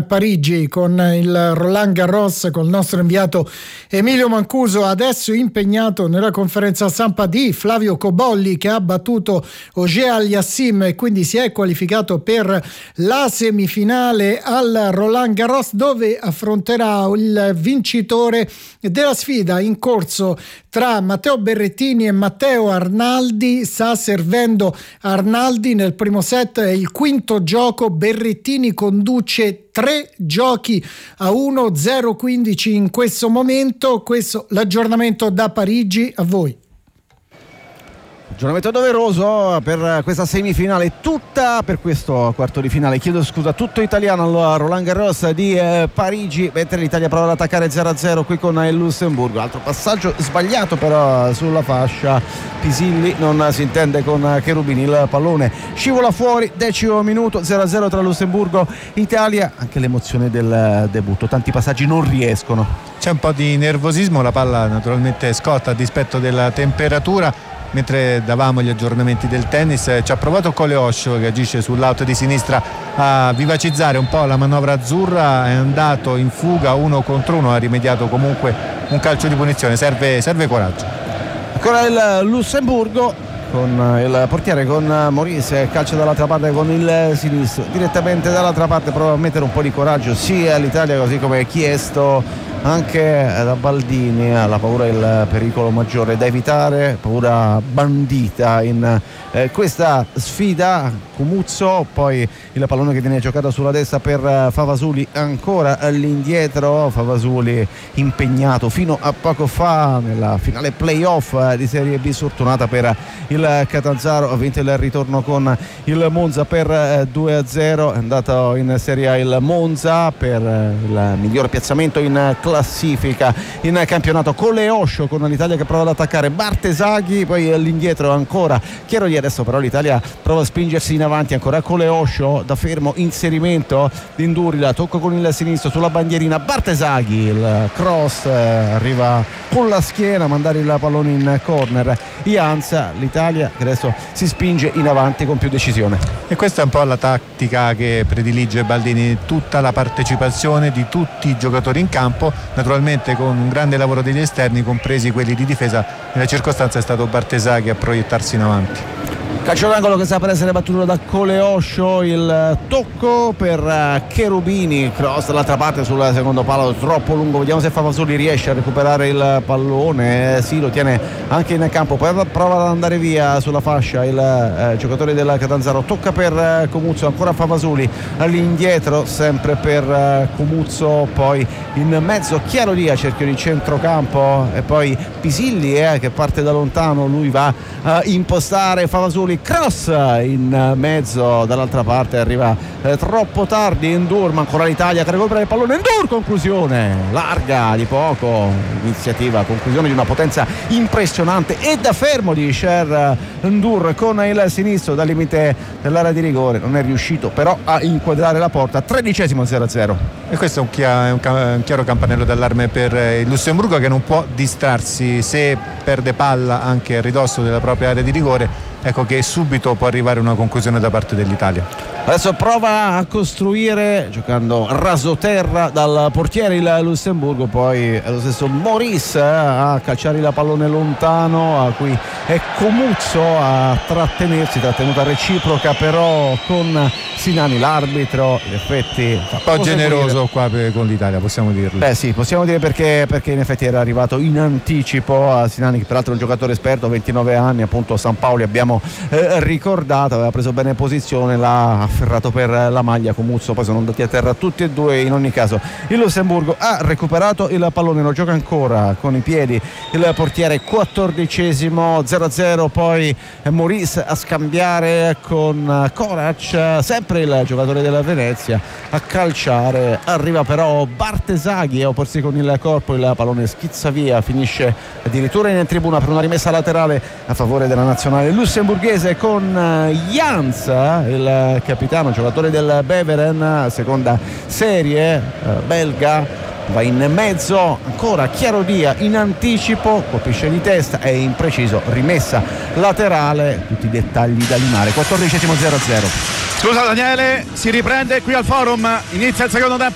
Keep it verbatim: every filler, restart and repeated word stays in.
Parigi con il Roland Garros, col nostro inviato Emilio Mancuso, adesso impegnato nella conferenza stampa di Flavio Cobolli, che ha battuto Auger Aliassime e quindi si è qualificato per la semifinale al Roland Garros, dove affronterà il vincitore della sfida in corso tra Matteo Berrettini e Matteo Arnaldi. Sta servendo Arnaldi nel primo set, è il quinto gioco, Berrettini conduce tre giochi a uno, zero quindici in questo momento. Questo l'aggiornamento da Parigi, a voi. Aggiornamento doveroso per questa semifinale, tutta per questo quarto di finale, chiedo scusa, tutto italiano al Roland Garros di eh, Parigi, mentre l'Italia prova ad attaccare zero a zero qui con il Lussemburgo. Altro passaggio sbagliato però sulla fascia, Pisilli non si intende con Cherubini, il pallone scivola fuori, decimo minuto, zero a zero tra Lussemburgo e Italia. Anche l'emozione del debutto, tanti passaggi non riescono. C'è un po' di nervosismo, la palla naturalmente scotta a dispetto della temperatura. Mentre davamo gli aggiornamenti del tennis, ci ha provato Coleoscio, che agisce sull'out di sinistra, a vivacizzare un po' la manovra azzurra, è andato in fuga uno contro uno, ha rimediato comunque un calcio di punizione, serve, serve coraggio. Ancora il Lussemburgo con il portiere, con Maurice, calcio dall'altra parte con il sinistro, direttamente dall'altra parte, prova a mettere un po' di coraggio sia all'Italia, così come chiesto anche da Baldini. La paura è il pericolo maggiore da evitare, paura bandita in eh, questa sfida. Comuzzo, poi il pallone che viene giocato sulla destra per Favasuli, ancora all'indietro, Favasuli impegnato fino a poco fa nella finale playoff di Serie B, sfortunata per il Catanzaro, ha vinto il ritorno con il Monza per due a zero, è andato in Serie A il Monza per il miglior piazzamento in classifica in campionato. Coleoscio con l'Italia che prova ad attaccare Bartesaghi, poi all'indietro ancora Chiaroli, adesso però l'Italia prova a spingersi in avanti, ancora Coleoscio da fermo, inserimento di Indurila, tocco con il sinistro sulla bandierina, Bartesaghi, il cross arriva con la schiena a mandare il pallone in corner. Ianza, l'Italia che adesso si spinge in avanti con più decisione, e questa è un po' la tattica che predilige Baldini, tutta la partecipazione di tutti i giocatori in campo, naturalmente con un grande lavoro degli esterni, compresi quelli di difesa. Nella circostanza è stato Bartesaghi a proiettarsi in avanti. Calcio d'angolo che sta per essere battuto da Coleoscio, il tocco per Cherubini, cross dall'altra parte sul secondo palo, troppo lungo, vediamo se Favasoli riesce a recuperare il pallone, sì, lo tiene anche in campo, poi prova ad andare via sulla fascia il eh, giocatore del Catanzaro, tocca per eh, Comuzzo, ancora Favasoli all'indietro, sempre per eh, Comuzzo, poi in mezzo Chiarolia, cerchio di centrocampo, e poi Pisilli eh, che parte da lontano, lui va a impostare Favasoli, cross in mezzo dall'altra parte, arriva eh, troppo tardi Endur, ma ancora l'Italia che recupera il pallone, Endur, conclusione larga di poco, iniziativa, conclusione di una potenza impressionante e da fermo di Cher Endur con il sinistro dal limite dell'area di rigore, non è riuscito però a inquadrare la porta. Tredicesimo, zero a zero, e questo è un, chia- un, ca- un chiaro campanello d'allarme per il Lussemburgo, che non può distrarsi, se perde palla anche a ridosso della propria area di rigore, ecco che subito può arrivare una conclusione da parte dell'Italia. Adesso prova a costruire giocando rasoterra dal portiere il Lussemburgo, poi è lo stesso Maurice a calciare il pallone lontano, a cui è Comuzzo a trattenersi, trattenuta reciproca però con Sinani, l'arbitro in effetti un po' generoso qua per, con l'Italia, possiamo dirlo. Beh sì, possiamo dire, perché, perché in effetti era arrivato in anticipo a Sinani, che peraltro è un giocatore esperto, ventinove anni, appunto a San Paolo abbiamo eh, ricordato, aveva preso bene posizione, l'ha afferrato per la maglia Comuzzo, poi sono andati a terra tutti e due. In ogni caso il Lussemburgo ha recuperato il pallone, lo gioca ancora con i piedi il portiere, quattordicesimo, zero a zero, poi Maurice a scambiare con Korac, sempre il giocatore della Venezia a calciare, arriva però Bartesaghi a opporsi con il corpo, il pallone schizza via, finisce addirittura in tribuna per una rimessa laterale a favore della nazionale lussemburghese con Jans, il capitano, giocatore del Beveren, seconda serie eh, belga, va in mezzo, ancora Chiarodia in anticipo, colpisce di testa, è impreciso, rimessa laterale, tutti i dettagli da limare. Quattordicesimo, zero a zero. Scusa Daniele, si riprende qui al forum, inizia il secondo tempo.